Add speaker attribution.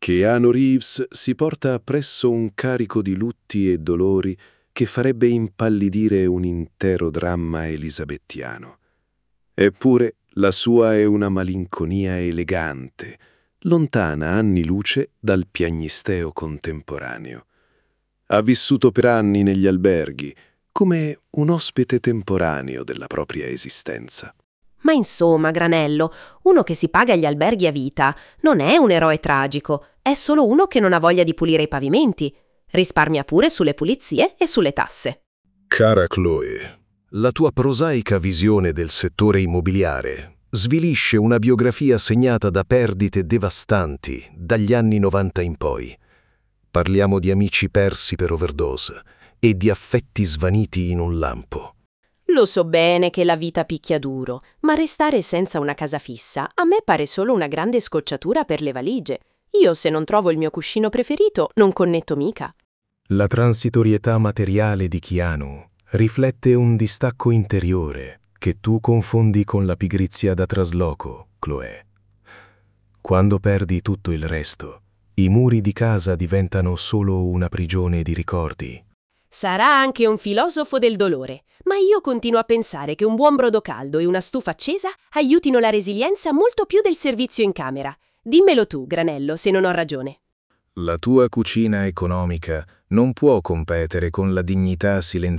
Speaker 1: Keanu Reeves si porta appresso un carico di lutti e dolori che farebbe impallidire un intero dramma elisabettiano. Eppure la sua è una malinconia elegante, lontana anni luce dal piagnisteo contemporaneo. Ha vissuto per anni negli alberghi, come un ospite temporaneo della propria esistenza.
Speaker 2: Ma insomma, Granello, uno che si paga gli alberghi a vita non è un eroe tragico, è solo uno che non ha voglia di pulire i pavimenti. Risparmia pure sulle pulizie e sulle tasse.
Speaker 3: Cara Chloe, la tua prosaica visione del settore immobiliare svilisce una biografia segnata da perdite devastanti dagli anni 90 in poi. Parliamo di amici persi per overdose e di affetti svaniti in un lampo.
Speaker 2: Lo so bene che la vita picchia duro, ma restare senza una casa fissa a me pare solo una grande scocciatura per le valigie. Io, se non trovo il mio cuscino preferito, non connetto mica.
Speaker 4: La transitorietà materiale di Keanu riflette un distacco interiore che tu confondi con la pigrizia da trasloco, Chloe. Quando perdi tutto il resto, i muri di casa diventano solo una prigione di ricordi.
Speaker 2: Sarà anche un filosofo del dolore, ma io continuo a pensare che un buon brodo caldo e una stufa accesa aiutino la resilienza molto più del servizio in camera. Dimmelo tu, Granello, se non ho ragione.
Speaker 5: La tua cucina economica non può competere con la dignità silenziosa